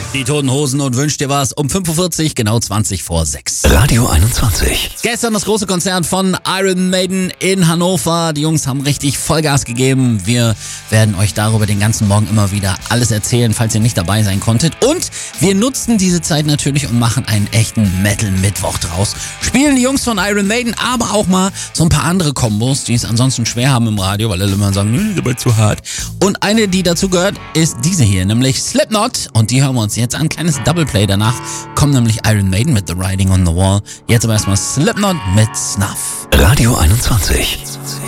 Die Toten Hosen und wünscht dir was um 5.40 Uhr, genau 20 vor 6. Radio 21. Gestern das große Konzert von Iron Maiden in Hannover. Die Jungs haben richtig Vollgas gegeben. Wir werden euch darüber den ganzen Morgen immer wieder alles erzählen, falls ihr nicht dabei sein konntet. Und wir nutzen diese Zeit natürlich und machen einen echten Metal-Mittwoch draus. Spielen die Jungs von Iron Maiden, aber auch mal so ein paar andere Kombos, die es ansonsten schwer haben im Radio, weil alle immer sagen, das ist aber zu hart. Und eine, die dazu gehört, ist diese hier, nämlich Slipknot. Und die hören wir uns jetzt an. Kleines Doubleplay. Danach kommen nämlich Iron Maiden mit The Writing on the Wall. Jetzt aber erstmal Slipknot mit Snuff. Radio 21.